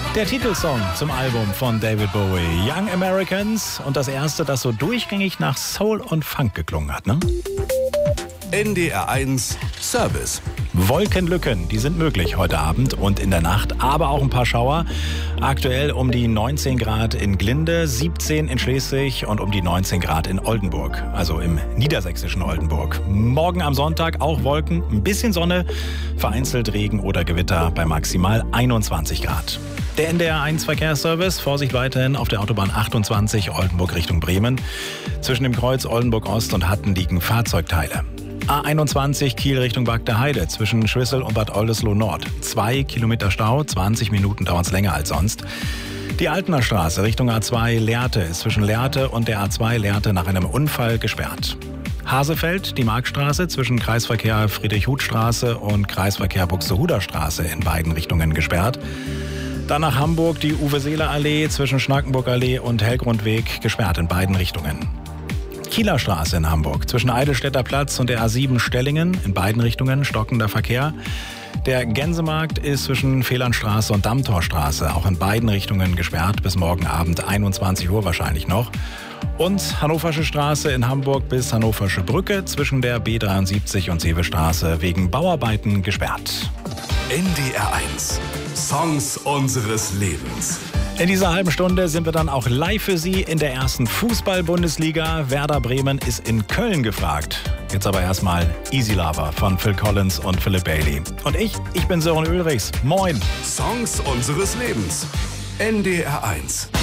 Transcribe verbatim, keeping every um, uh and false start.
Der Titelsong zum Album von David Bowie, Young Americans, und das erste, das so durchgängig nach Soul und Funk geklungen hat, ne? N D R eins Service. Wolkenlücken, die sind möglich heute Abend und in der Nacht, aber auch ein paar Schauer. Aktuell um die neunzehn Grad in Glinde, siebzehn in Schleswig und um die neunzehn Grad in Oldenburg, also im niedersächsischen Oldenburg. Morgen am Sonntag auch Wolken, ein bisschen Sonne, vereinzelt Regen oder Gewitter bei maximal einundzwanzig Grad. Der N D R eins Verkehrsservice, Vorsicht weiterhin auf der Autobahn achtundzwanzig Oldenburg Richtung Bremen. Zwischen dem Kreuz Oldenburg Ost und Hatten liegen Fahrzeugteile. A einundzwanzig Kiel Richtung Bagdeheide zwischen Schwissel und Bad Oldesloe Nord. Zwei Kilometer Stau, zwanzig Minuten dauert es länger als sonst. Die Altener Straße Richtung A zwei Lehrte ist zwischen Lehrte und der A zwei Lehrte nach einem Unfall gesperrt. Hasefeld, die Marktstraße zwischen Kreisverkehr Friedrich-Huth-Straße und Kreisverkehr Buxtehuder-Straße in beiden Richtungen gesperrt. Dann nach Hamburg die Uwe-Seeler-Allee zwischen Schnackenburg-Allee und Hellgrundweg gesperrt in beiden Richtungen. Kieler Straße in Hamburg zwischen Eidelstädter Platz und der A sieben Stellingen in beiden Richtungen stockender Verkehr. Der Gänsemarkt ist zwischen Fehlernstraße und Dammtorstraße auch in beiden Richtungen gesperrt, bis morgen Abend einundzwanzig Uhr wahrscheinlich noch. Und Hannoversche Straße in Hamburg bis Hannoversche Brücke zwischen der B dreiundsiebzig und Seevestraße wegen Bauarbeiten gesperrt. N D R eins. Songs unseres Lebens. In dieser halben Stunde sind wir dann auch live für Sie in der ersten Fußball-Bundesliga. Werder Bremen ist in Köln gefragt. Jetzt aber erstmal Easy Lover von Phil Collins und Philip Bailey. Und ich, ich bin Sören Ulrichs. Moin. Songs unseres Lebens. N D R eins.